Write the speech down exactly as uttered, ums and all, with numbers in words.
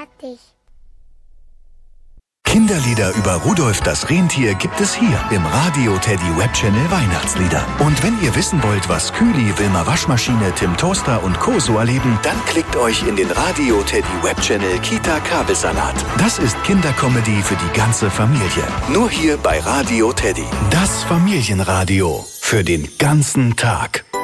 Fertig. Kinderlieder über Rudolf das Rentier gibt es hier im Radio Teddy Webchannel Weihnachtslieder. Und wenn ihr wissen wollt, was Kühli, Wilma Waschmaschine, Tim Toaster und Co. so erleben, dann klickt euch in den Radio Teddy Webchannel Kita Kabelsalat. Das ist Kindercomedy für die ganze Familie. Nur hier bei Radio Teddy. Das Familienradio für den ganzen Tag.